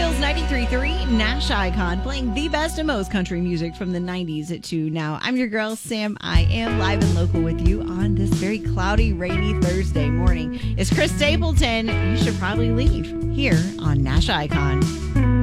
Girls 93.3 Nash Icon, playing the best and most country music from the 90s to now. I'm your girl, Sam. I am live and local with you on this very cloudy, rainy Thursday morning. It's Chris Stapleton. You should probably leave here on Nash Icon.